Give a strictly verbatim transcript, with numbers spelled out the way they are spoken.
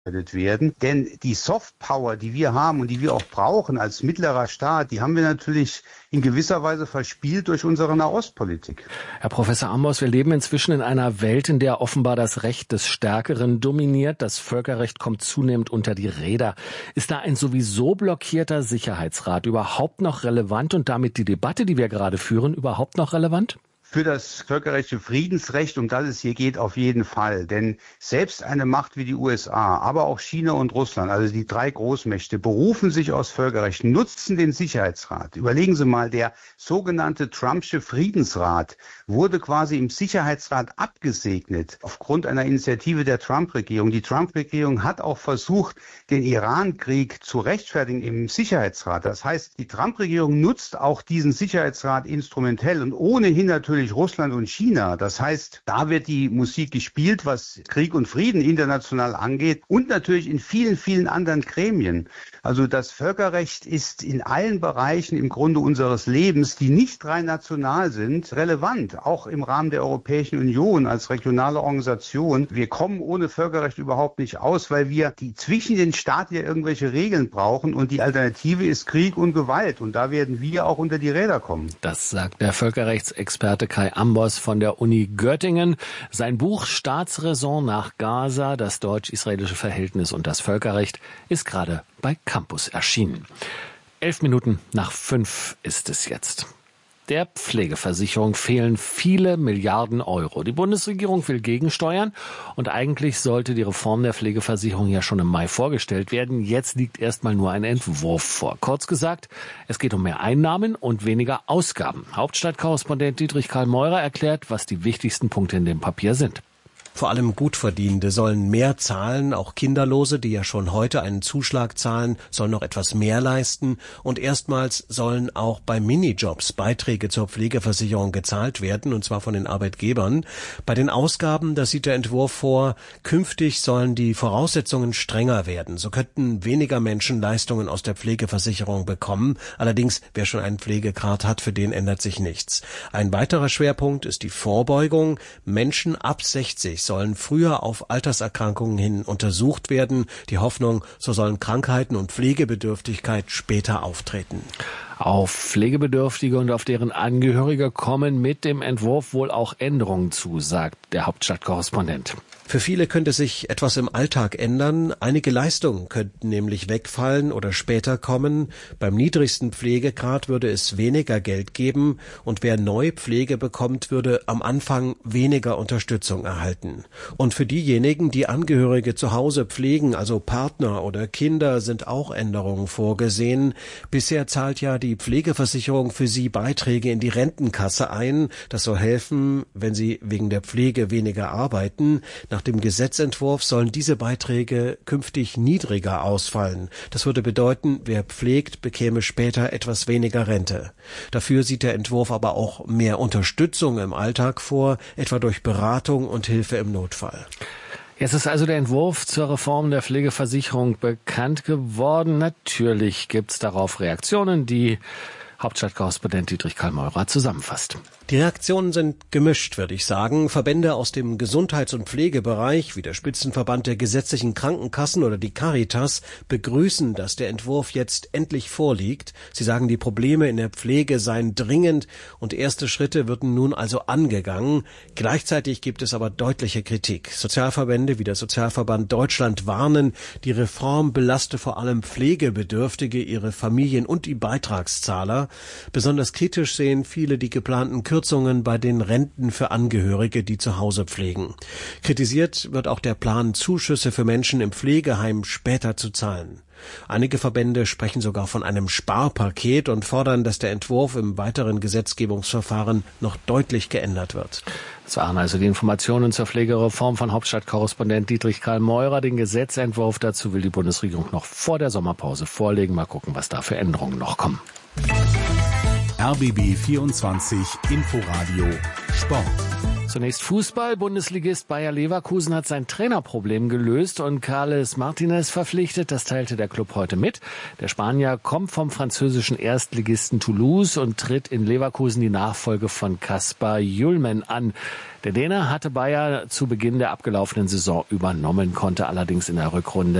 werden. Denn die Softpower, die wir haben und die wir auch brauchen als mittlerer Staat, die haben wir natürlich in gewisser Weise verspielt durch unsere Nahostpolitik. Herr Professor Amboss, wir leben inzwischen in einer Welt, in der offenbar das Recht des Stärkeren dominiert. Das Völkerrecht kommt zunehmend unter die Räder. Ist da ein sowieso blockierter Sicherheitsrat überhaupt noch relevant und damit die Debatte, die wir gerade führen, überhaupt noch relevant? Für das völkerrechtliche Friedensrecht, um das es hier geht, auf jeden Fall. Denn selbst eine Macht wie die U S A, aber auch China und Russland, also die drei Großmächte, berufen sich aus Völkerrecht, nutzen den Sicherheitsrat. Überlegen Sie mal, der sogenannte Trumpsche Friedensrat wurde quasi im Sicherheitsrat abgesegnet aufgrund einer Initiative der Trump-Regierung. Die Trump-Regierung hat auch versucht, den Iran-Krieg zu rechtfertigen im Sicherheitsrat. Das heißt, die Trump-Regierung nutzt auch diesen Sicherheitsrat instrumentell und ohnehin natürlich Russland und China. Das heißt, da wird die Musik gespielt, was Krieg und Frieden international angeht und natürlich in vielen, vielen anderen Gremien. Also das Völkerrecht ist in allen Bereichen im Grunde unseres Lebens, die nicht rein national sind, relevant. Auch im Rahmen der Europäischen Union als regionale Organisation. Wir kommen ohne Völkerrecht überhaupt nicht aus, weil wir die zwischen den Staaten ja irgendwelche Regeln brauchen und die Alternative ist Krieg und Gewalt. Und da werden wir auch unter die Räder kommen. Das sagt der Völkerrechtsexperte Kai Amboss von der Uni Göttingen. Sein Buch Staatsräson nach Gaza, das deutsch-israelische Verhältnis und das Völkerrecht, ist gerade bei Campus erschienen. Elf Minuten nach fünf ist es jetzt. Der Pflegeversicherung fehlen viele Milliarden Euro. Die Bundesregierung will gegensteuern und eigentlich sollte die Reform der Pflegeversicherung ja schon im Mai vorgestellt werden. Jetzt liegt erstmal nur ein Entwurf vor. Kurz gesagt, es geht um mehr Einnahmen und weniger Ausgaben. Hauptstadtkorrespondent Dietrich Karl Meurer erklärt, was die wichtigsten Punkte in dem Papier sind. Vor allem Gutverdienende sollen mehr zahlen, auch Kinderlose, die ja schon heute einen Zuschlag zahlen, sollen noch etwas mehr leisten und erstmals sollen auch bei Minijobs Beiträge zur Pflegeversicherung gezahlt werden, und zwar von den Arbeitgebern. Bei den Ausgaben, das sieht der Entwurf vor, künftig sollen die Voraussetzungen strenger werden. So könnten weniger Menschen Leistungen aus der Pflegeversicherung bekommen. Allerdings, wer schon einen Pflegegrad hat, für den ändert sich nichts. Ein weiterer Schwerpunkt ist die Vorbeugung. Menschen ab sechzig sollen früher auf Alterserkrankungen hin untersucht werden. Die Hoffnung, so sollen Krankheiten und Pflegebedürftigkeit später auftreten. Auf Pflegebedürftige und auf deren Angehörige kommen mit dem Entwurf wohl auch Änderungen zu, sagt der Hauptstadtkorrespondent. Für viele könnte sich etwas im Alltag ändern. Einige Leistungen könnten nämlich wegfallen oder später kommen. Beim niedrigsten Pflegegrad würde es weniger Geld geben und wer neu Pflege bekommt, würde am Anfang weniger Unterstützung erhalten. Und für diejenigen, die Angehörige zu Hause pflegen, also Partner oder Kinder, sind auch Änderungen vorgesehen. Bisher zahlt ja die Pflegeversicherung für sie Beiträge in die Rentenkasse ein. Das soll helfen, wenn sie wegen der Pflege weniger arbeiten. Nach dem Gesetzentwurf sollen diese Beiträge künftig niedriger ausfallen. Das würde bedeuten, wer pflegt, bekäme später etwas weniger Rente. Dafür sieht der Entwurf aber auch mehr Unterstützung im Alltag vor, etwa durch Beratung und Hilfe im Notfall. Jetzt ist also der Entwurf zur Reform der Pflegeversicherung bekannt geworden. Natürlich gibt es darauf Reaktionen, die Hauptstadtkorrespondent Dietrich Karl Meurer zusammenfasst. Die Reaktionen sind gemischt, würde ich sagen. Verbände aus dem Gesundheits- und Pflegebereich, wie der Spitzenverband der gesetzlichen Krankenkassen oder die Caritas, begrüßen, dass der Entwurf jetzt endlich vorliegt. Sie sagen, die Probleme in der Pflege seien dringend und erste Schritte würden nun also angegangen. Gleichzeitig gibt es aber deutliche Kritik. Sozialverbände wie der Sozialverband Deutschland warnen, die Reform belaste vor allem Pflegebedürftige, ihre Familien und die Beitragszahler. Besonders kritisch sehen viele die geplanten Kürzungen bei den Renten für Angehörige, die zu Hause pflegen. Kritisiert wird auch der Plan, Zuschüsse für Menschen im Pflegeheim später zu zahlen. Einige Verbände sprechen sogar von einem Sparpaket und fordern, dass der Entwurf im weiteren Gesetzgebungsverfahren noch deutlich geändert wird. Das waren also die Informationen zur Pflegereform von Hauptstadtkorrespondent Dietrich Karl Meurer. Den Gesetzentwurf dazu will die Bundesregierung noch vor der Sommerpause vorlegen. Mal gucken, was da für Änderungen noch kommen. R B B vierundzwanzig Inforadio Sport. Zunächst Fußball. Bundesligist Bayer Leverkusen hat sein Trainerproblem gelöst und Carles Martinez verpflichtet. Das teilte der Club heute mit. Der Spanier kommt vom französischen Erstligisten Toulouse und tritt in Leverkusen die Nachfolge von Kasper Hjulmen an. Der Däne hatte Bayer zu Beginn der abgelaufenen Saison übernommen, konnte allerdings in der Rückrunde